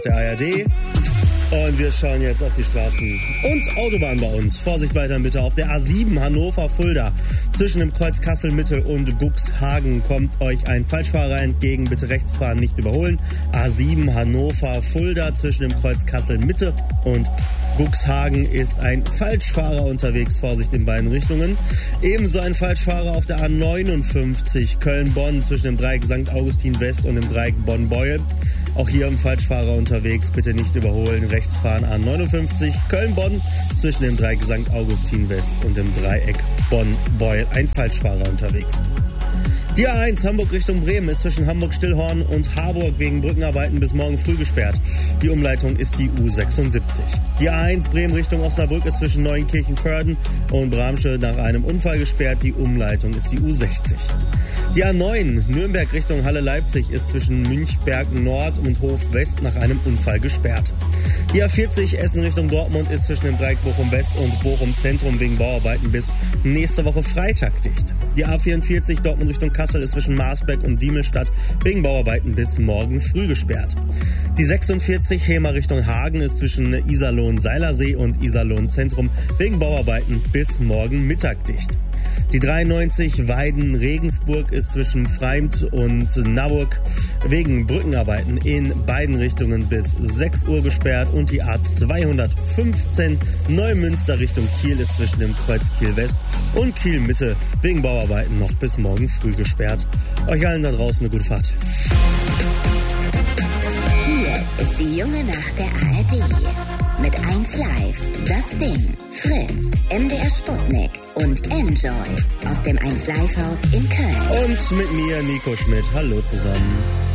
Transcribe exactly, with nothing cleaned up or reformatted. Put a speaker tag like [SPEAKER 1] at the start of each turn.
[SPEAKER 1] der A R D. Und wir schauen jetzt auf die Straßen und Autobahnen bei uns. Vorsicht weiterhin bitte auf der A sieben Hannover-Fulda. Zwischen dem Kreuz Kassel-Mitte und Guxhagen kommt euch ein Falschfahrer entgegen. Bitte rechts fahren, nicht überholen. A sieben Hannover-Fulda zwischen dem Kreuz Kassel-Mitte und Guxhagen ist ein Falschfahrer unterwegs. Vorsicht in beiden Richtungen. Ebenso ein Falschfahrer auf der A neunundfünfzig Köln-Bonn zwischen dem Dreieck Sankt Augustin West und dem Dreieck Bonn-Beuel. Auch hier ein Falschfahrer unterwegs, bitte nicht überholen. Rechts fahren A neunundfünfzig Köln-Bonn zwischen dem Dreieck Sankt Augustin West und dem Dreieck Bonn-Beuel. Ein Falschfahrer unterwegs. Die A eins Hamburg Richtung Bremen ist zwischen Hamburg-Stillhorn und Harburg wegen Brückenarbeiten bis morgen früh gesperrt. Die Umleitung ist die U sechsundsiebzig. Die A eins Bremen Richtung Osnabrück ist zwischen Neuenkirchen-Förden und Bramsche nach einem Unfall gesperrt. Die Umleitung ist die U sechzig. Die A neun Nürnberg Richtung Halle-Leipzig ist zwischen Münchberg Nord und Hof West nach einem Unfall gesperrt. Die A vierzig Essen Richtung Dortmund ist zwischen dem Dreieck Bochum West und Bochum Zentrum wegen Bauarbeiten bis nächste Woche Freitag dicht. Die A vierundvierzig Dortmund Richtung Kassel ist zwischen Marsberg und Diemelstadt wegen Bauarbeiten bis morgen früh gesperrt. Die sechsundvierzig Hemer Richtung Hagen ist zwischen Iserlohn-Seilersee und Iserlohn-Zentrum wegen Bauarbeiten bis morgen Mittag dicht. Die dreiundneunzig Weiden-Regensburg ist zwischen Freimt und Naburg wegen Brückenarbeiten in beiden Richtungen bis sechs Uhr gesperrt. Und die A zweihundertfünfzehn Neumünster Richtung Kiel ist zwischen dem Kreuz Kiel West und Kiel Mitte wegen Bauarbeiten noch bis morgen früh gesperrt. Euch allen da draußen eine gute Fahrt.
[SPEAKER 2] Hier ist die junge Nacht der A R D. Mit eins Live, Das Ding, Fritz, M D R Sputnik und Enjoy aus dem eins Live Haus in Köln.
[SPEAKER 1] Und mit mir, Nico Schmidt. Hallo zusammen.